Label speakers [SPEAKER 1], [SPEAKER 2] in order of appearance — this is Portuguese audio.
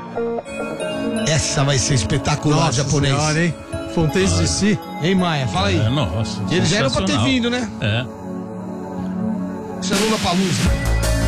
[SPEAKER 1] Essa vai ser espetacular,
[SPEAKER 2] Nossa
[SPEAKER 1] japonês.
[SPEAKER 2] senhora, hein? Fontaines DC.
[SPEAKER 1] Hein, Maia? Fala aí.
[SPEAKER 3] Nossa.
[SPEAKER 1] Eles já eram pra ter
[SPEAKER 3] sensacional.
[SPEAKER 1] vindo, né?
[SPEAKER 3] É.
[SPEAKER 1] Isso é Lula Palusa.